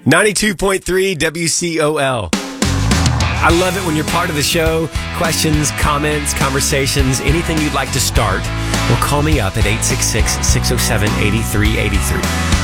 92.3 WCOL. I love it when you're part of the show. Questions, comments, conversations, anything you'd like to start. Well, call me up at 866-607-8383.